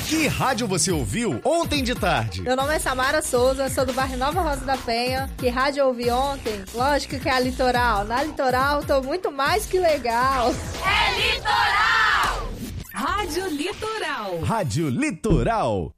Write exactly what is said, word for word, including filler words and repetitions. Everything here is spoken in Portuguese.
Que rádio você ouviu ontem de tarde? Meu nome é Samara Souza, sou do bairro Nova Rosa da Penha. Que rádio eu ouvi ontem? Lógico que é a Litoral. Na Litoral tô muito mais que legal. É Litoral! Rádio Litoral. Rádio Litoral.